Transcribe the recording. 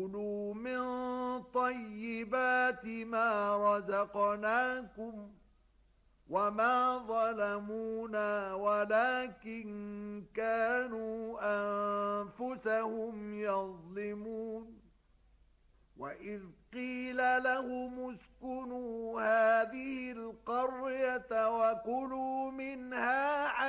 كُلُوا مِن طَيِّبَاتِ مَا رَزَقْنَاكُمْ وَمَا ظَلَمُونَا وَلَكِن كَانُوا أَنفُسَهُمْ يَظْلِمُونَ وَإِذْ قِيلَ لَهُمُ اسْكُنُوا هَٰذِهِ الْقَرْيَةَ وَكُلُوا مِنْهَا